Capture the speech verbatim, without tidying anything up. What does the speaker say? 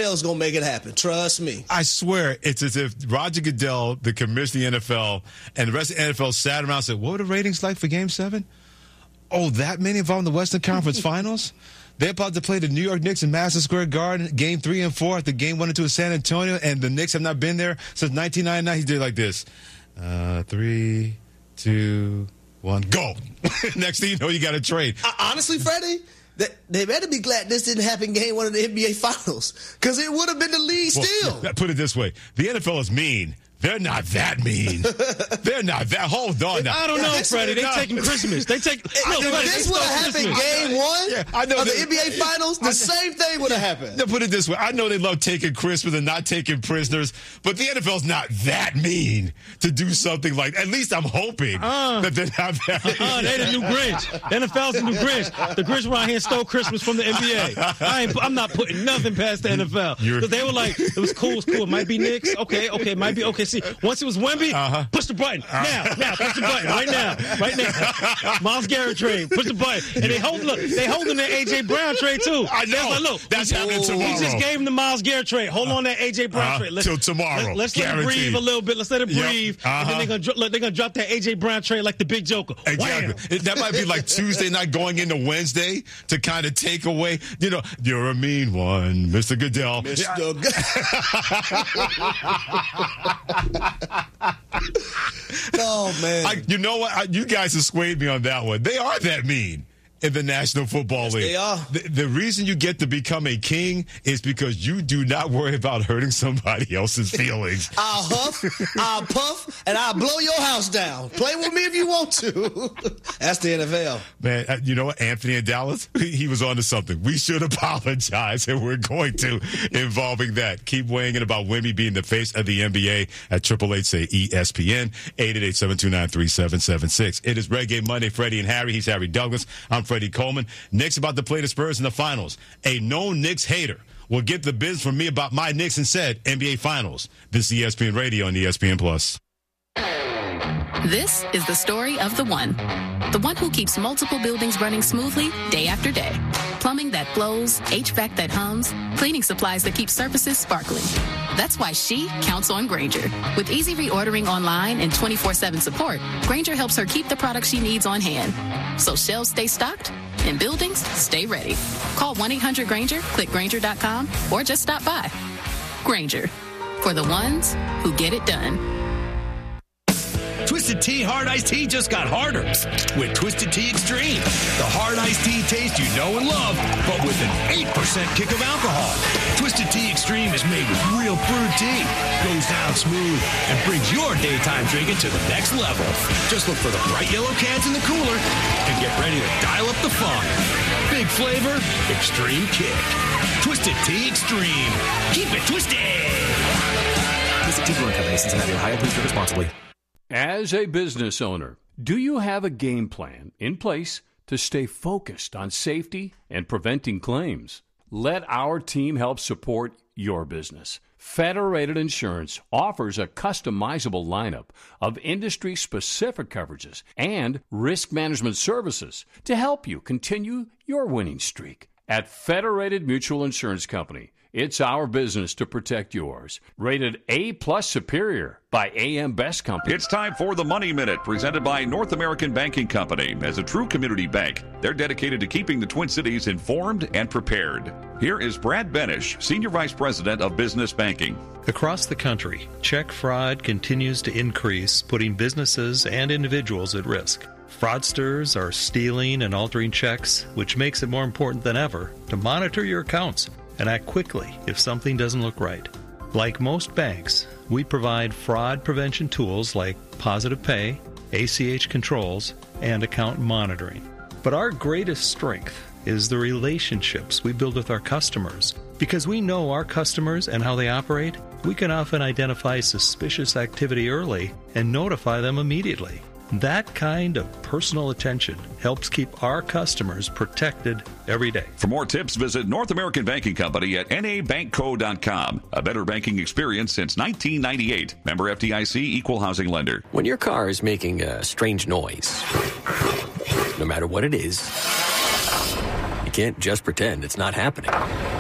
Goodell's going to make it happen. Trust me. I swear, it's as if Roger Goodell, the commissioner of the N F L, and the rest of the N F L sat around and said, what were the ratings like for Game seven? Oh, that many involved in the Western Conference Finals? They're about to play the New York Knicks in Madison Square Garden, game three and four, after game one and two in San Antonio, and the Knicks have not been there since nineteen ninety-nine. He did like this. Uh, three, two, one, go. Next thing you know, you got to trade. Uh, honestly, Freddie, they, they better be glad this didn't happen game one of the N B A Finals, because it would have been the lead well, still. Put it this way. The N F L is mean. They're not that mean. They're not that. Hold on now. I don't know, Freddie. They taking Christmas. They take. No, if Freddie, this would have happened game one yeah, I know of the that, N B A Finals, the I, same thing would have happened. No, put it this way. I know they love taking Christmas and not taking prisoners, but the N F L's not that mean to do something like. At least I'm hoping uh, that they're not that mean. Uh, they the new Grinch. The N F L's the new Grinch. The Grinch around here stole Christmas from the N B A. I ain't, I'm not putting nothing past the N F L. Because they were like, it was cool, it was cool. It might be Knicks. Okay, okay, it might be okay. See, once it was Wemby, uh-huh. push the button. Now, now, push the button. Right now. Right now. Myles Garrett trade. Push the button. And they hold look, they holding that A J Brown trade too. I know. Like, look, that's happening tomorrow. He just gave him the Myles Garrett trade. Hold on that A J Brown uh, trade. Let's, till tomorrow. Let, let's Guaranteed. let it breathe a little bit. Let's let it breathe. Yep. Uh-huh. And then they're gonna look, they're gonna drop that A J Brown trade like the big Joker. Exactly. It, that might be like Tuesday night going into Wednesday to kind of take away, you know, you're a mean one, Mister Goodell. Mister Oh, man. I, you know what? I, you guys have swayed me on that one. They are that mean in the National Football yes, League. They are. The, the reason you get to become a king is because you do not worry about hurting somebody else's feelings. I'll huff, I'll puff, and I'll blow your house down. Play with me if you want to. That's the N F L. Man, you know what? Anthony in Dallas, he, he was on to something. We should apologize, and we're going to involving that. Keep weighing in about Wemby being the face of the N B A at Triple H say E S P N, eight eight eight, seven two nine, three seven seven six. It is Reggae Monday, Freddie and Harry. He's Harry Douglas. I'm Freddie Coleman. Knicks about to play the Spurs in the finals. A known Knicks hater will get the biz from me about my Knicks and said N B A Finals. This is E S P N Radio and E S P N Plus. This is the story of the one. The one who keeps multiple buildings running smoothly day after day. Plumbing that flows, H V A C that hums, cleaning supplies that keep surfaces sparkling. That's why she counts on Grainger. With easy reordering online and twenty-four seven support, Grainger helps her keep the products she needs on hand. So shelves stay stocked and buildings stay ready. Call one eight hundred Grainger, click Grainger dot com, or just stop by. Grainger, for the ones who get it done. Twisted Tea Hard Iced Tea just got harder with Twisted Tea Extreme. The hard iced tea taste you know and love, but with an eight percent kick of alcohol. Twisted Tea Extreme is made with real brewed tea, goes down smooth, and brings your daytime drinking to the next level. Just look for the bright yellow cans in the cooler and get ready to dial up the fun. Big flavor, extreme kick. Twisted Tea Extreme. Keep it twisted. Twisted Tea Brewing Company, Cincinnati, Ohio. Please drink responsibly. As a business owner, do you have a game plan in place to stay focused on safety and preventing claims? Let our team help support your business. Federated Insurance offers a customizable lineup of industry-specific coverages and risk management services to help you continue your winning streak. At Federated Mutual Insurance Company, it's our business to protect yours. Rated A-plus Superior by A M Best Company. It's time for the Money Minute, presented by North American Banking Company. As a true community bank, they're dedicated to keeping the Twin Cities informed and prepared. Here is Brad Benish, Senior Vice President of Business Banking. Across the country, check fraud continues to increase, putting businesses and individuals at risk. Fraudsters are stealing and altering checks, which makes it more important than ever to monitor your accounts and act quickly if something doesn't look right. Like most banks, we provide fraud prevention tools like Positive Pay, A C H controls, and account monitoring. But our greatest strength is the relationships we build with our customers. Because we know our customers and how they operate, we can often identify suspicious activity early and notify them immediately. That kind of personal attention helps keep our customers protected every day. For more tips, visit North American Banking Company at N A bank co dot com. A better banking experience since nineteen ninety-eight. Member F D I C, Equal Housing Lender. When your car is making a strange noise, no matter what it is, you can't just pretend it's not happening.